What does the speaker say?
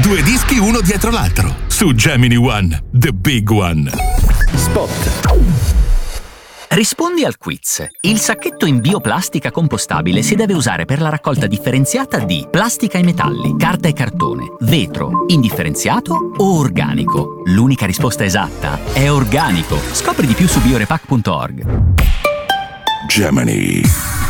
2 dischi uno dietro l'altro. Su Gemini One, the big one. Spot. Rispondi al quiz. Il sacchetto in bioplastica compostabile si deve usare per la raccolta differenziata di plastica e metalli, carta e cartone, vetro, indifferenziato o organico. L'unica risposta esatta è organico. Scopri di più su biorepack.org. Gemini.